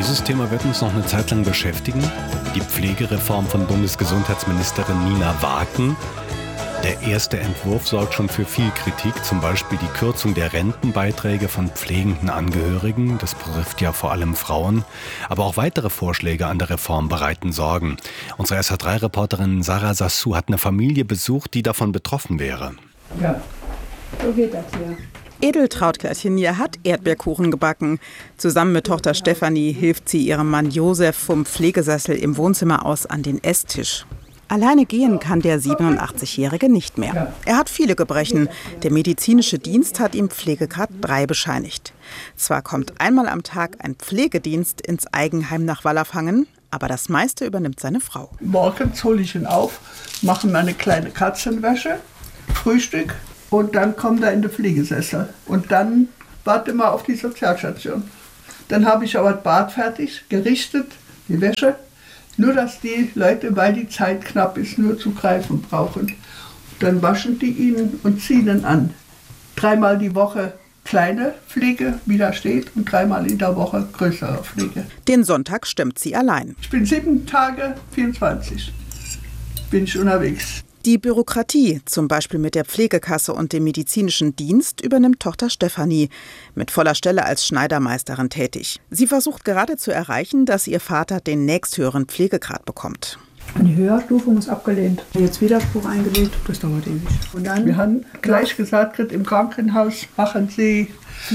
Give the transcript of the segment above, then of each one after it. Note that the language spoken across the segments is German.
Dieses Thema wird uns noch eine Zeit lang beschäftigen. Die Pflegereform von Bundesgesundheitsministerin Nina Waken. Der erste Entwurf sorgt schon für viel Kritik, zum Beispiel die Kürzung der Rentenbeiträge von pflegenden Angehörigen. Das betrifft ja vor allem Frauen. Aber auch weitere Vorschläge an der Reform bereiten Sorgen. Unsere SH3-Reporterin Sarah Sassou hat eine Familie besucht, die davon betroffen wäre. Ja, so geht das hier. Edeltraud Clartinier hat Erdbeerkuchen gebacken. Zusammen mit Tochter Stefanie hilft sie ihrem Mann Josef vom Pflegesessel im Wohnzimmer aus an den Esstisch. Alleine gehen kann der 87-Jährige nicht mehr. Er hat viele Gebrechen. Der medizinische Dienst hat ihm Pflegegrad 3 bescheinigt. Zwar kommt einmal am Tag ein Pflegedienst ins Eigenheim nach Wallerfangen, aber das meiste übernimmt seine Frau. Morgens hole ich ihn auf, mache ihm eine kleine Katzenwäsche, Frühstück und dann kommt er in den Pflegesessel. Und dann warte mal auf die Sozialstation. Dann habe ich aber das Bad fertig, gerichtet, die Wäsche. Nur, dass die Leute, weil die Zeit knapp ist, nur zu greifen brauchen. Dann waschen die ihn und ziehen ihn an. 3-mal die Woche kleine Pflege, wie da steht, und 3-mal in der Woche größere Pflege. Den Sonntag stemmt sie allein. Ich bin 7 Tage, 24 bin ich unterwegs. Die Bürokratie, zum Beispiel mit der Pflegekasse und dem medizinischen Dienst, übernimmt Tochter Stefanie, mit voller Stelle als Schneidermeisterin tätig. Sie versucht gerade zu erreichen, dass ihr Vater den nächsthöheren Pflegegrad bekommt. Die Höherstufung ist abgelehnt. Jetzt Widerspruch eingelegt, das dauert ewig. Und dann, wir haben gleich gesagt, im Krankenhaus machen Sie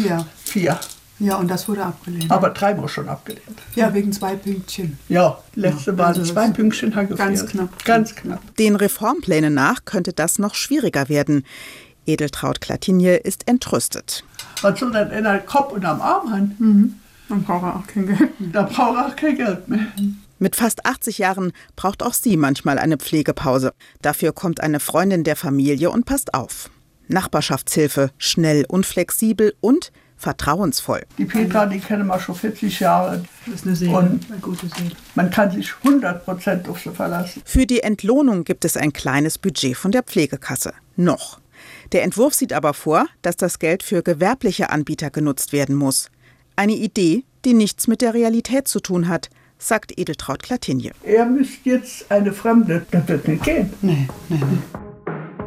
4. Ja, und das wurde abgelehnt. Aber 3 wurde schon abgelehnt. Ja, wegen 2 Pünktchen. Ja, letzte Mal also 2 Pünktchen hat gefehlt. Ganz knapp. Ganz knapp. Den Reformplänen nach könnte das noch schwieriger werden. Edeltraud Clartinier ist entrüstet. Was soll denn einer Kopf unterm Arm haben? Dann braucht er auch kein Geld mehr. Da braucht er auch kein Geld mehr. Mit fast 80 Jahren braucht auch sie manchmal eine Pflegepause. Dafür kommt eine Freundin der Familie und passt auf. Nachbarschaftshilfe, schnell und flexibel und vertrauensvoll. Die Petra, die kennen wir schon 40 Jahre. Das ist eine Seele, eine gute Seele. Man kann sich 100% auf sie verlassen. Für die Entlohnung gibt es ein kleines Budget von der Pflegekasse. Noch. Der Entwurf sieht aber vor, dass das Geld für gewerbliche Anbieter genutzt werden muss. Eine Idee, die nichts mit der Realität zu tun hat, sagt Edeltraud Clartinier. Er müsste jetzt eine Fremde, das wird nicht gehen. Nee.